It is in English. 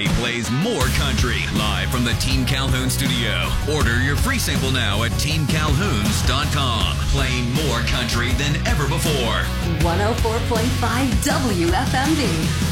He plays more country live from the Team Calhoun studio. Order your free sample now at teamcalhouns.com. Playing more country than ever before. 104.5 WFMD.